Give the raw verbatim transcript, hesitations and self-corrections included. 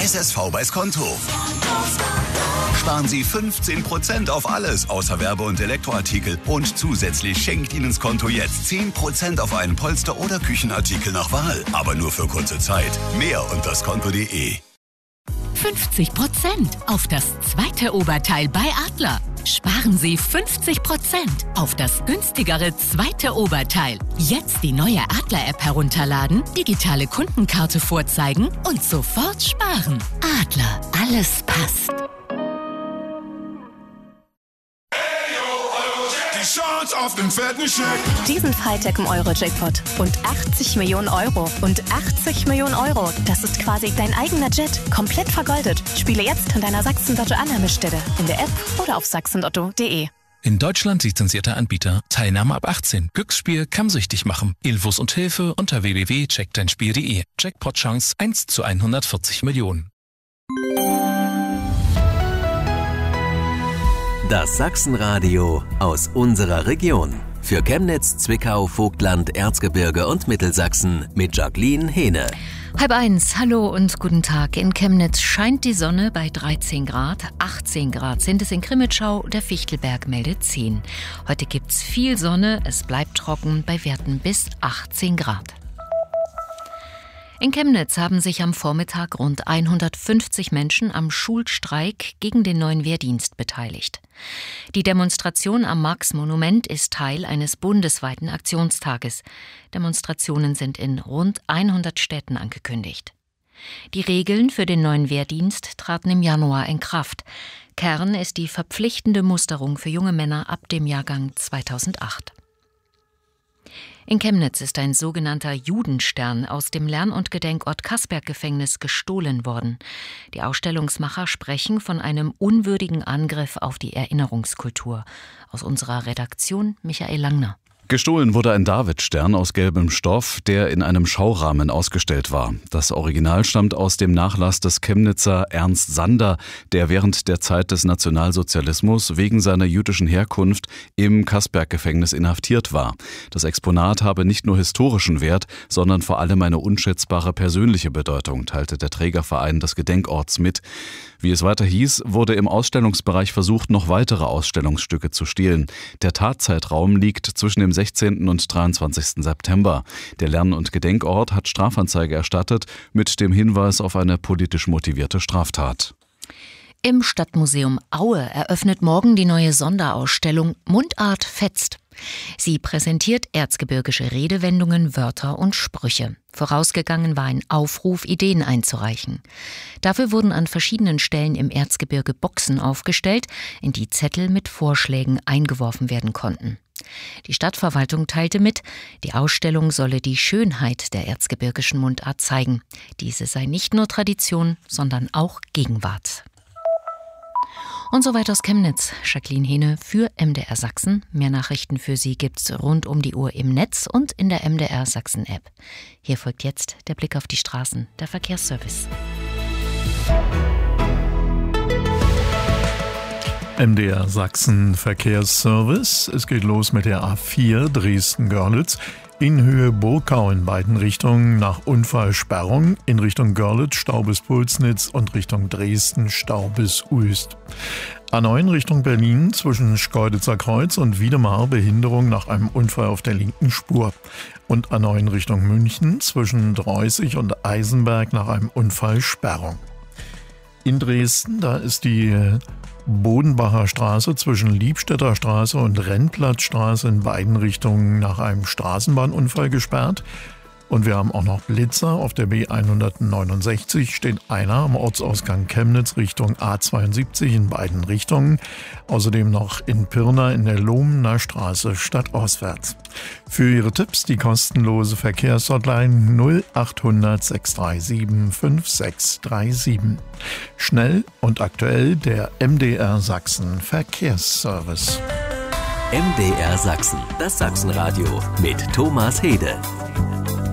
S S V bei's Konto. Sparen Sie fünfzehn Prozent auf alles außer Werbe- und Elektroartikel. Und zusätzlich schenkt Ihnen das Konto jetzt zehn Prozent auf einen Polster- oder Küchenartikel nach Wahl. Aber nur für kurze Zeit. Mehr unter skonto punkt de. fünfzig Prozent auf das zweite Oberteil bei Adler. Sparen Sie fünfzig Prozent auf das günstigere zweite Oberteil. Jetzt die neue Adler-App herunterladen, digitale Kundenkarte vorzeigen und sofort sparen. Adler, alles passt. Die Chance auf den fetten Scheck. Diesen Freitag im Euro-Jackpot. Und achtzig Millionen Euro. Und achtzig Millionen Euro. Das ist quasi dein eigener Jet. Komplett vergoldet. Spiele jetzt in deiner Sachsen-Lotto-Annahmestelle. In der App oder auf sachsen lotto punkt de. In Deutschland lizenzierter Anbieter. Teilnahme ab achtzehn. Glücksspiel kann süchtig machen. Infos und Hilfe unter w w w punkt check dein spiel punkt de. Jackpot-Chance eins zu hundertvierzig Millionen. Das Sachsenradio aus unserer Region. Für Chemnitz, Zwickau, Vogtland, Erzgebirge und Mittelsachsen mit Jacqueline Hehne. Halb eins, hallo und guten Tag. In Chemnitz scheint die Sonne bei dreizehn Grad. achtzehn Grad sind es in Krimitschau, der Fichtelberg meldet zehn. Heute gibt's viel Sonne, es bleibt trocken bei Werten bis achtzehn Grad. In Chemnitz haben sich am Vormittag rund hundertfünfzig Menschen am Schulstreik gegen den neuen Wehrdienst beteiligt. Die Demonstration am Marx-Monument ist Teil eines bundesweiten Aktionstages. Demonstrationen sind in rund hundert Städten angekündigt. Die Regeln für den neuen Wehrdienst traten im Januar in Kraft. Kern ist die verpflichtende Musterung für junge Männer ab dem Jahrgang zweitausendacht. In Chemnitz ist ein sogenannter Judenstern aus dem Lern- und Gedenkort Kaßberg-Gefängnis gestohlen worden. Die Ausstellungsmacher sprechen von einem unwürdigen Angriff auf die Erinnerungskultur. Aus unserer Redaktion Michael Langner. Gestohlen wurde ein Davidstern aus gelbem Stoff, der in einem Schaurahmen ausgestellt war. Das Original stammt aus dem Nachlass des Chemnitzer Ernst Sander, der während der Zeit des Nationalsozialismus wegen seiner jüdischen Herkunft im Kaßberg-Gefängnis inhaftiert war. Das Exponat habe nicht nur historischen Wert, sondern vor allem eine unschätzbare persönliche Bedeutung, teilte der Trägerverein des Gedenkorts mit. Wie es weiter hieß, wurde im Ausstellungsbereich versucht, noch weitere Ausstellungsstücke zu stehlen. Der Tatzeitraum liegt zwischen dem sechzehnten und dreiundzwanzigsten September. Der Lern- und Gedenkort hat Strafanzeige erstattet mit dem Hinweis auf eine politisch motivierte Straftat. Im Stadtmuseum Aue eröffnet morgen die neue Sonderausstellung Mundart fetzt. Sie präsentiert erzgebirgische Redewendungen, Wörter und Sprüche. Vorausgegangen war ein Aufruf, Ideen einzureichen. Dafür wurden an verschiedenen Stellen im Erzgebirge Boxen aufgestellt, in die Zettel mit Vorschlägen eingeworfen werden konnten. Die Stadtverwaltung teilte mit, die Ausstellung solle die Schönheit der erzgebirgischen Mundart zeigen. Diese sei nicht nur Tradition, sondern auch Gegenwart. Und soweit aus Chemnitz. Jacqueline Hehne für M D R Sachsen. Mehr Nachrichten für Sie gibt's rund um die Uhr im Netz und in der M D R Sachsen App. Hier folgt jetzt der Blick auf die Straßen, der Verkehrsservice. M D R Sachsen Verkehrsservice. Es geht los mit der A vier Dresden-Görlitz. In Höhe Burgau in beiden Richtungen nach Unfallsperrung, in Richtung Görlitz Stau bis Pulsnitz und Richtung Dresden Stau bis Uelst. A neun Richtung Berlin zwischen Schkeuditzer Kreuz und Wiedemar Behinderung nach einem Unfall auf der linken Spur. Und A neun Richtung München zwischen Dreußig und Eisenberg nach einem Unfall Sperrung. In Dresden, da ist die Bodenbacher Straße zwischen Liebstädter Straße und Rennplatzstraße in beiden Richtungen nach einem Straßenbahnunfall gesperrt. Und wir haben auch noch Blitzer. Auf der B hundertneunundsechzig steht einer am Ortsausgang Chemnitz Richtung A zweiundsiebzig in beiden Richtungen. Außerdem noch in Pirna in der Lohmener Straße stadtauswärts. Für Ihre Tipps die kostenlose Verkehrshotline null achthundert sechs drei sieben fünf sechs drei sieben. Schnell und aktuell der M D R Sachsen Verkehrsservice. M D R Sachsen, das Sachsenradio mit Thomas Hede.